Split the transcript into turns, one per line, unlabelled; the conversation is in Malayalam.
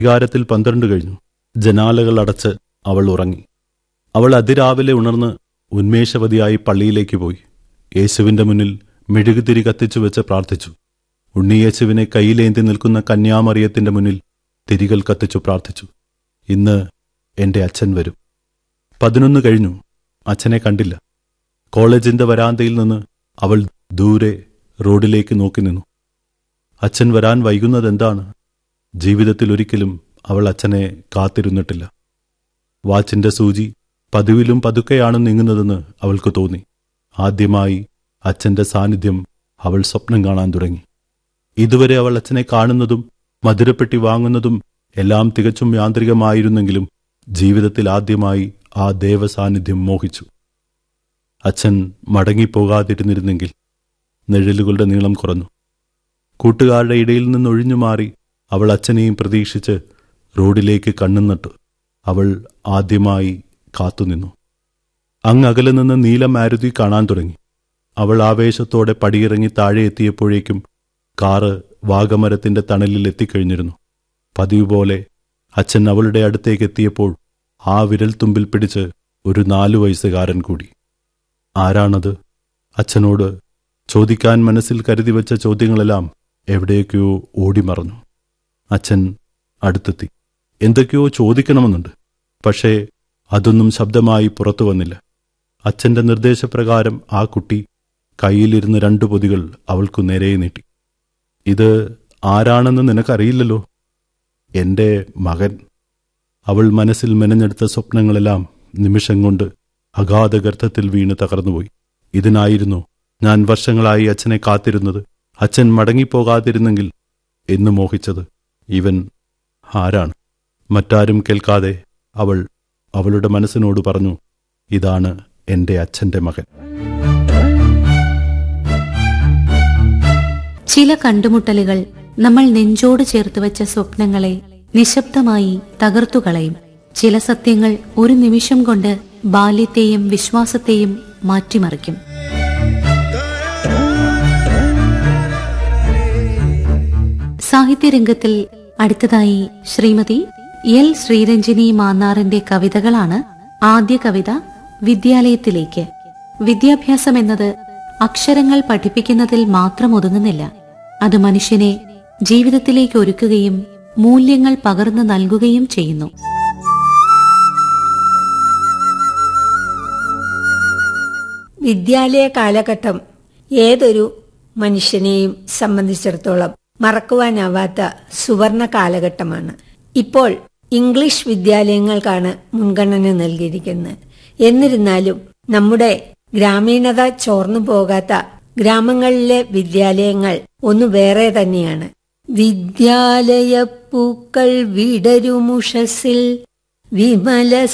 വികാരത്തിൽ 12 കഴിഞ്ഞു. ജനാലകൾ അടച്ച് അവൾ ഉറങ്ങി. അവൾ അതിരാവിലെ ഉണർന്ന് ഉന്മേഷവതിയായി പള്ളിയിലേക്ക് പോയി. യേശുവിന്റെ മുന്നിൽ മെഴുകുതിരി കത്തിച്ചു വെച്ച് പ്രാർത്ഥിച്ചു. ഉണ്ണിയേശുവിനെ കയ്യിലേന്തി നിൽക്കുന്ന കന്യാമറിയത്തിന്റെ മുന്നിൽ തിരികൾ കത്തിച്ചു പ്രാർത്ഥിച്ചു. ഇന്ന് എന്റെ അച്ഛൻ വരും. 11 കഴിഞ്ഞു. അച്ഛനെ കണ്ടില്ല. കോളേജിന്റെ വരാന്തയിൽ നിന്ന് അവൾ ദൂരെ റോഡിലേക്ക് നോക്കി നിന്നു. അച്ഛൻ വരാൻ വൈകുന്നതെന്താണ്? ജീവിതത്തിൽ ഒരിക്കലും അവൾ അച്ഛനെ കാത്തിരുന്നിട്ടില്ല. വാച്ചിന്റെ സൂചി പതിവിലും പതുക്കെയാണ് നീങ്ങുന്നതെന്ന് അവൾക്ക് തോന്നി. ആദ്യമായി അച്ഛന്റെ സാന്നിധ്യം അവൾ സ്വപ്നം കാണാൻ തുടങ്ങി. ഇതുവരെ അവൾ അച്ഛനെ കാണുന്നതും മധുരപ്പെട്ടി വാങ്ങുന്നതും എല്ലാം തികച്ചും യാന്ത്രികമായിരുന്നെങ്കിലും ജീവിതത്തിൽ ആദ്യമായി ആ ദേവസാന്നിധ്യം മോഹിച്ചു. അച്ഛൻ മടങ്ങിപ്പോകാതിരുന്നിരുന്നെങ്കിൽ. നിഴലുകളുടെ നീളം കുറഞ്ഞു. കൂട്ടുകാരുടെ ഇടയിൽ നിന്നൊഴിഞ്ഞു മാറി അവൾ അച്ഛനെയും പ്രതീക്ഷിച്ച് റോഡിലേക്ക് കണ്ണും നട്ടു. അവൾ ആദ്യമായി കാത്തുനിന്നു. അങ്ങകലെ നിന്ന് നീല മാരുതി കാണാൻ തുടങ്ങി. അവൾ ആവേശത്തോടെ പടിയിറങ്ങി താഴെ എത്തിയപ്പോഴേക്കും കാറ് വാഗമരത്തിന്റെ തണലിൽ എത്തിക്കഴിഞ്ഞിരുന്നു. പതിവ് പോലെ അച്ഛൻ അവളുടെ അടുത്തേക്ക് എത്തിയപ്പോൾ ആ വിരൽത്തുമ്പിൽ പിടിച്ച് ഒരു 4 വയസ്സുകാരൻ കൂടി. ആരാണത്? അച്ഛനോട് ചോദിക്കാൻ മനസ്സിൽ കരുതി വെച്ച ചോദ്യങ്ങളെല്ലാം എവിടേക്കോ ഓടിമറഞ്ഞു. അച്ഛൻ അടുത്തെത്തി. എന്തൊക്കെയോ ചോദിക്കണമെന്നുണ്ട്. പക്ഷേ അതൊന്നും ശബ്ദമായി പുറത്തു വന്നില്ല. അച്ഛന്റെ നിർദ്ദേശപ്രകാരം ആ കുട്ടി കയ്യിലിരുന്ന് 2 പൊതികൾ അവൾക്കു നേരെ നീട്ടി. ഇത് ആരാണെന്ന് നിനക്കറിയില്ലല്ലോ. എന്റെ മകൻ. അവൾ മനസ്സിൽ മെനഞ്ഞെടുത്ത സ്വപ്നങ്ങളെല്ലാം നിമിഷം കൊണ്ട് അഗാധഗർത്തത്തിൽ വീണ് തകർന്നുപോയി. ഇതിനായിരുന്നു ഞാൻ വർഷങ്ങളായി അച്ഛനെ കാത്തിരുന്നത്. അച്ഛൻ മടങ്ങിപ്പോകാതിരുന്നെങ്കിൽ എന്ന് മോഹിച്ചത്. ഇവൻ ആരാണ്? മറ്റാരും കേൾക്കാതെ അവൾ അവളുടെ മനസ്സിനോട് പറഞ്ഞു, ഇതാണ് എന്റെ അച്ഛന്റെ മകൻ.
ചില കണ്ടുമുട്ടലുകൾ നമ്മൾ നെഞ്ചോട് ചേർത്ത് വെച്ച സ്വപ്നങ്ങളെ നിശബ്ദമായി തകർത്തുകളയും. ചില സത്യങ്ങൾ ഒരു നിമിഷം കൊണ്ട് ബാല്യത്തെയും വിശ്വാസത്തെയും മാറ്റിമറിക്കും. സാഹിത്യരംഗത്തിൽ അടുത്തതായി ശ്രീമതി എൽ ശ്രീരഞ്ജിനി മാന്നാറിന്റെ കവിതകളാണ്. ആദ്യ കവിത വിദ്യാലയത്തിലേക്ക്. വിദ്യാഭ്യാസം എന്നത് അക്ഷരങ്ങൾ പഠിപ്പിക്കുന്നതിൽ മാത്രം ഒതുങ്ങുന്നില്ല. അത് മനുഷ്യനെ ജീവിതത്തിലേക്ക് ഒരുക്കുകയും മൂല്യങ്ങൾ പകർന്നു നൽകുകയും ചെയ്യുന്നു.
വിദ്യാലയ കാലഘട്ടം ഏതൊരു മനുഷ്യനെയും സംബന്ധിച്ചിടത്തോളം മറക്കുവാനാവാത്ത സുവർണ കാലഘട്ടമാണ്. ഇപ്പോൾ ഇംഗ്ലീഷ് വിദ്യാലയങ്ങൾക്കാണ് മുൻഗണന നൽകിയിരിക്കുന്നത്. എന്നിരുന്നാലും നമ്മുടെ ഗ്രാമീണത ചോർന്നു പോകാത്ത ഗ്രാമങ്ങളിലെ വിദ്യാലയങ്ങൾ ഒന്ന് വേറെ തന്നെയാണ്. വിദ്യാലയ പൂക്കൾ വിടരുമുഷസിൽ വിമല